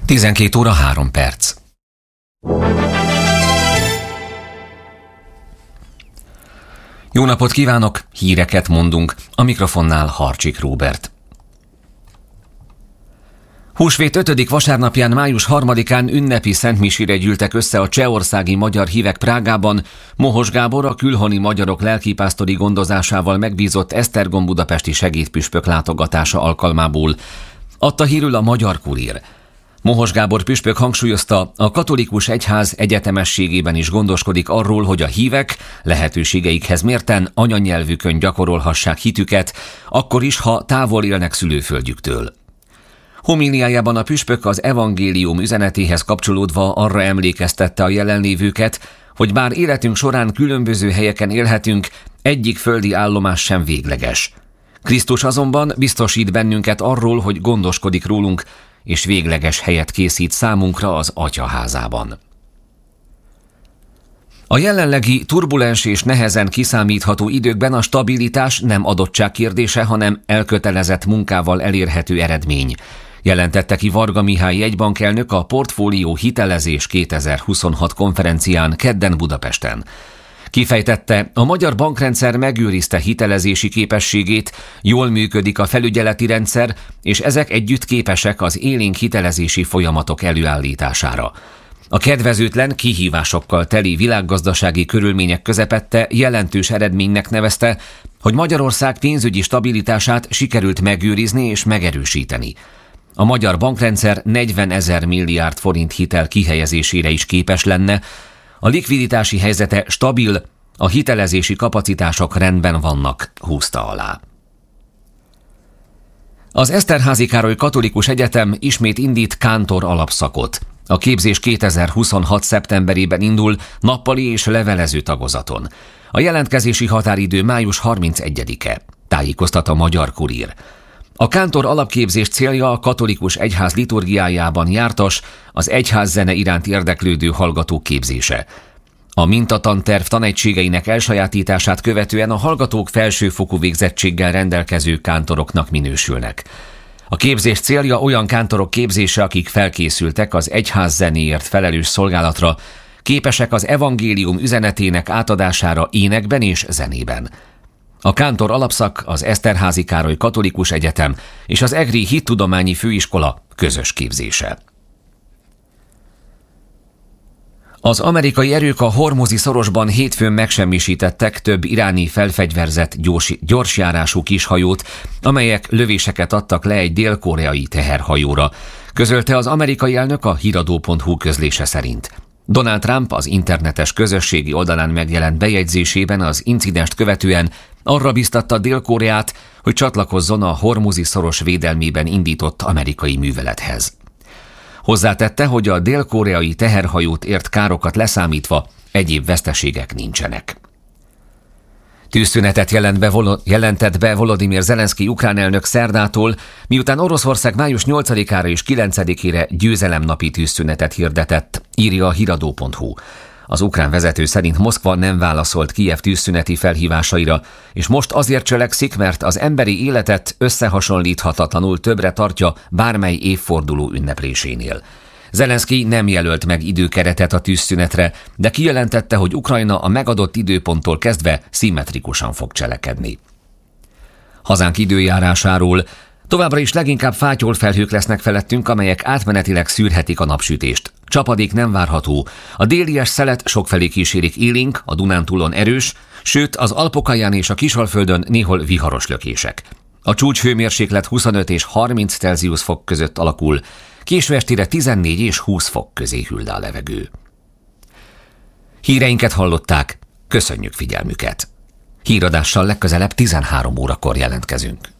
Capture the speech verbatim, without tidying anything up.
tizenkét óra három perc. Jó napot kívánok, híreket mondunk, a mikrofonnál Harcsik Róbert. Húsvét ötödik vasárnapján, május harmadikán ünnepi szentmisére gyűltek össze a csehországi magyar hívek Prágában. Mohos Gábor, a külhoni magyarok lelkipásztori gondozásával megbízott Esztergom budapesti segédpüspök látogatása alkalmából. Adta hírül a Magyar Kurír. Mohos Gábor püspök hangsúlyozta, a katolikus egyház egyetemességében is gondoskodik arról, hogy a hívek lehetőségeikhez mérten anyanyelvükön gyakorolhassák hitüket, akkor is, ha távol élnek szülőföldjüktől. Homíliájában a püspök az evangélium üzenetéhez kapcsolódva arra emlékeztette a jelenlévőket, hogy bár életünk során különböző helyeken élhetünk, egyik földi állomás sem végleges. Krisztus azonban biztosít bennünket arról, hogy gondoskodik rólunk, és végleges helyet készít számunkra az Atyaházában. A jelenlegi turbulens és nehezen kiszámítható időkben a stabilitás nem adottság kérdése, hanem elkötelezett munkával elérhető eredmény, jelentette ki Varga Mihály jegybankelnök a Portfólió Hitelezés kétezer-huszonhat konferencián kedden Budapesten. Kifejtette, a magyar bankrendszer megőrizte hitelezési képességét, jól működik a felügyeleti rendszer, és ezek együtt képesek az élénk hitelezési folyamatok előállítására. A kedvezőtlen, kihívásokkal teli világgazdasági körülmények közepette jelentős eredménynek nevezte, hogy Magyarország pénzügyi stabilitását sikerült megőrizni és megerősíteni. A magyar bankrendszer negyvenezer milliárd forint hitel kihelyezésére is képes lenne, a likviditási helyzete stabil, a hitelezési kapacitások rendben vannak, húzta alá. Az Eszterházy Károly Katolikus Egyetem ismét indít kántor alapszakot. A képzés kétezer-huszonhat szeptemberében indul nappali és levelező tagozaton. A jelentkezési határidő május harmincegyedike, tájékoztat a Magyar Kurír. A kántor alapképzés célja a katolikus egyház liturgiájában jártas, az egyházzene iránt érdeklődő hallgatók képzése. A mintatanterv tanegységeinek elsajátítását követően a hallgatók felsőfokú végzettséggel rendelkező kántoroknak minősülnek. A képzés célja olyan kántorok képzése, akik felkészültek az egyházzenéért felelős szolgálatra, képesek az evangélium üzenetének átadására énekben és zenében. A kántor alapszak az Eszterházy Károly Katolikus Egyetem és az Egri Hittudományi Főiskola közös képzése. Az amerikai erők a hormuzi szorosban hétfőn megsemmisítettek több iráni felfegyverzett gyors, gyorsjárású kishajót, amelyek lövéseket adtak le egy dél-koreai teherhajóra, közölte az amerikai elnök a híradó pont hu közlése szerint. Donald Trump az internetes közösségi oldalán megjelent bejegyzésében az incidenst követően arra biztatta Dél-Koreát, hogy csatlakozzon a hormuzi szoros védelmében indított amerikai művelethez. Hozzátette, hogy a dél-koreai teherhajót ért károkat leszámítva egyéb veszteségek nincsenek. Tűzszünetet jelent be, jelentett be Volodymyr Zelenszky ukrán elnök szerdától, miután Oroszország május nyolcadikára és kilencedikére győzelemnapi tűzszünetet hirdetett, írja a híradó pont hu. Az ukrán vezető szerint Moszkva nem válaszolt Kijev tűzszüneti felhívásaira, és most azért cselekszik, mert az emberi életet összehasonlíthatatlanul többre tartja bármely évforduló ünneplésénél. Zelenszky nem jelölt meg időkeretet a tűzszünetre, de kijelentette, hogy Ukrajna a megadott időponttól kezdve szimmetrikusan fog cselekedni. Hazánk időjárásáról: továbbra is leginkább fátyolfelhők lesznek felettünk, amelyek átmenetileg szűrhetik a napsütést. Csapadék nem várható. A délies szelet sokfelé kísérik élénk, a Dunántúlon erős, sőt az Alpokalján és a Kisalföldön néhol viharos lökések. A csúcshőmérséklet huszonöt és harminc Celsius fok között alakul, késő estére tizennégy és húsz fok közé hűl a levegő. Híreinket hallották, köszönjük figyelmüket. Híradással legközelebb tizenhárom órakor jelentkezünk.